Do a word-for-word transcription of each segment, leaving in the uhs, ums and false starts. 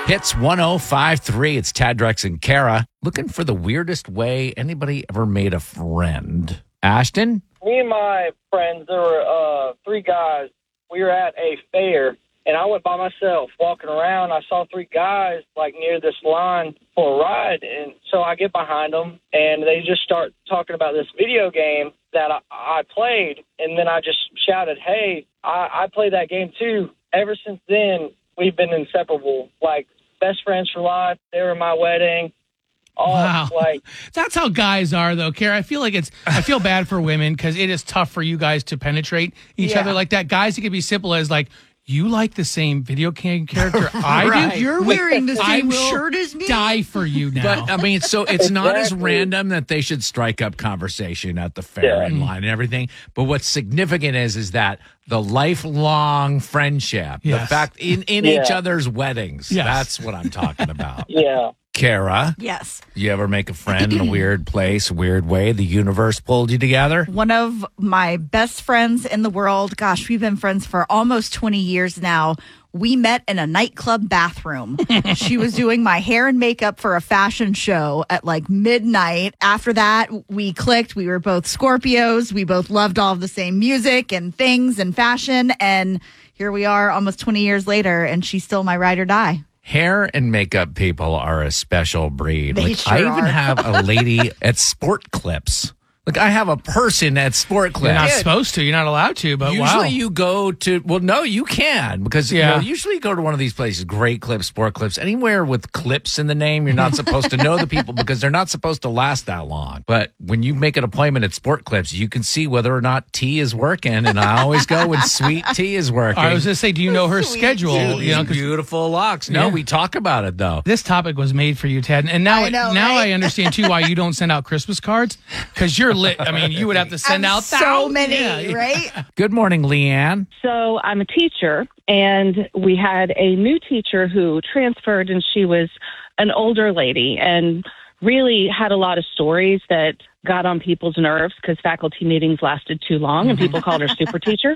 Hits one oh five point three. It's Tad, Drex, and Kara. Looking for the weirdest way anybody ever made a friend. Ashton? Me and my friends, there were uh, three guys. We were at a fair, and I went by myself walking around. I saw three guys, like, near this line for a ride, and so I get behind them, and they just start talking about this video game that I, I played, and then I just shouted, hey, I, I played that game too. Ever since then, we've been inseparable, like best friends for life. They were at my wedding. All, wow. Like, that's how guys are, though, Kara. I feel like it's, I feel bad for women because it is tough for you guys to penetrate each Yeah. other like that. Guys, it can be simple as like, you like the same video game character I Right. do. You're wearing the I same will shirt as me. Die for you now. But, I mean, so it's not as Exactly. random that they should strike up conversation at the fair Yeah. and line and everything. But what's significant is is that the lifelong friendship, the Yes. fact in, in Yeah. each other's weddings, Yes. that's what I'm talking about. yeah. Kara, Yes. you ever make a friend in a weird place, weird way? The universe pulled you together? One of my best friends in the world, gosh, we've been friends for almost twenty years now. We met in a nightclub bathroom. She was doing my hair and makeup for a fashion show at like midnight. After that, we clicked. We were both Scorpios. We both loved all of the same music and things and fashion. And here we are almost twenty years later, and she's still my ride or die. Hair and makeup people are a special breed. They like sure I even are. have a lady at Sport Clips. Like I have a person at Sport Clips. You're not supposed to. You're not allowed to, but Usually wow. you go to, well, no, you can because Yeah. you know, usually you go to one of these places, Great Clips, Sport Clips, anywhere with clips in the name, you're not supposed to know the people because they're not supposed to last that long. But when you make an appointment at Sport Clips, you can see whether or not T is working. And I always go when Sweet T is working. I was going to say, do you know her Sweet schedule? Dude, You know, these 'cause beautiful locks. No, Yeah. we talk about it though. this topic was made for you, Ted. And now, I know, now right? I understand too why you don't send out Christmas cards because you're lit. I mean, you would have to send And out so thousands. many, Yeah, yeah. right? Good morning, Leanne. So I'm a teacher, and we had a new teacher who transferred, and she was an older lady and really had a lot of stories that got on people's nerves because faculty meetings lasted too long, and people called her super teacher.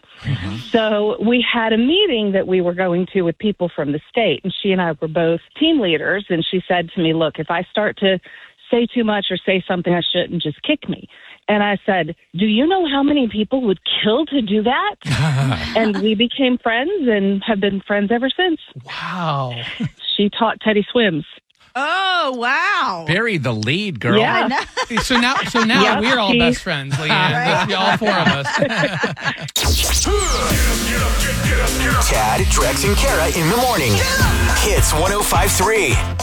So we had a meeting that we were going to with people from the state, and she and I were both team leaders, and she said to me, look, if I start to say too much or say something I shouldn't, just kick me. And I said, do you know how many people would kill to do that? And we became friends and have been friends ever since. Wow. She taught Teddy swims. Oh, wow. Bury the lead, girl. Yeah. I know. So now, so now Yeah, we're all she- best friends, Leanne. Right? Let's be all four of us. Tad, Drex, and Kara in the morning. Hits one oh five point three.